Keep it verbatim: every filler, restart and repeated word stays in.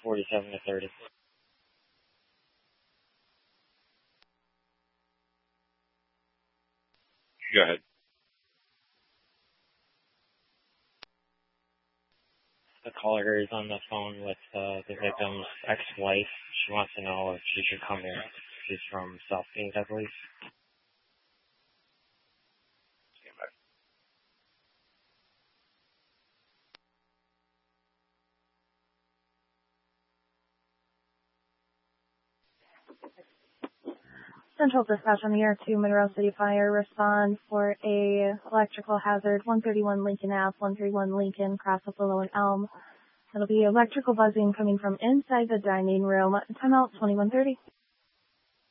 forty-seven to thirty. Go ahead. The caller is on the phone with uh, the victim's ex-wife. She wants to know if she should come here. She's from Southgate, I believe. Central Dispatch on the air to Monroe City Fire. Respond for a electrical hazard, one thirty-one Lincoln Ave, one thirty-one Lincoln, cross of Willow and Elm. It'll be electrical buzzing coming from inside the dining room. Timeout twenty-one thirty.